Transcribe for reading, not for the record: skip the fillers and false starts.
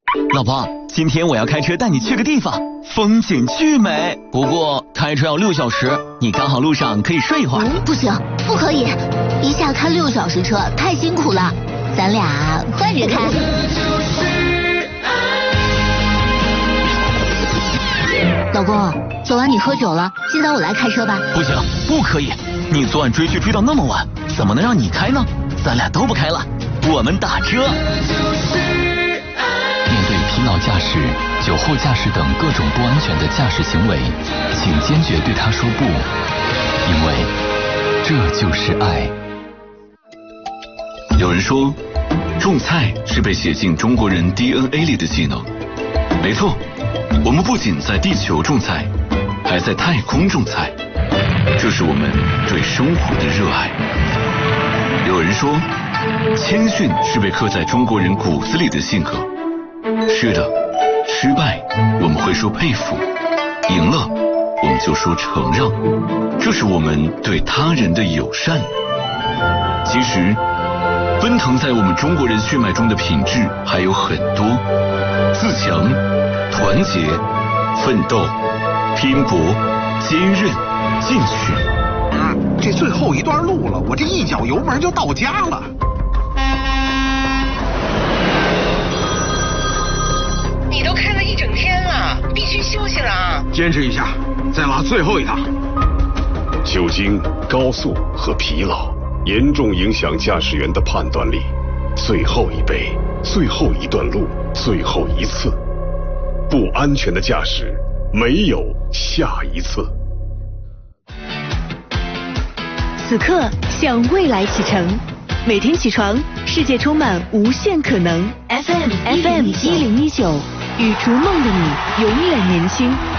老婆，今天我要开车带你去个地方，风景巨美。不过开车要6小时，你刚好路上可以睡一会儿。 不行，不可以，一下开6小时车太辛苦了，咱俩换着开。老公，昨晚你喝酒了，现在我来开车吧。 不行，不可以，你昨晚追剧追到那么晚，怎么能让你开呢？咱俩都不开了，我们打车。 面对疲劳驾驶、酒后驾驶等各种不安全的驾驶行为，请坚决对他说不，因为这就是爱。 有人说，种菜是被写进中国人 DNA 里的技能。没错，我们不仅在地球种菜，还在太空种菜，这是我们对生活的热爱。有人说，谦逊是被刻在中国人骨子里的性格。是的，失败我们会说佩服，赢了我们就说承让，这是我们对他人的友善。其实奔腾在我们中国人血脉中的品质还有很多：自强、团结、奋斗、拼搏、坚韧、进取。 这最后一段路了，我这一脚油门就到家了。 你都开了一整天了，必须休息了啊！ 坚持一下，再拉最后一趟。 酒精、高速和疲劳严重影响驾驶员的判断力。最后一杯，最后一段路，最后一次。不安全的驾驶，没有下一次。 此刻向未来启程，每天起床，世界充满无限可能。FM 1019，与逐梦的你永远年轻。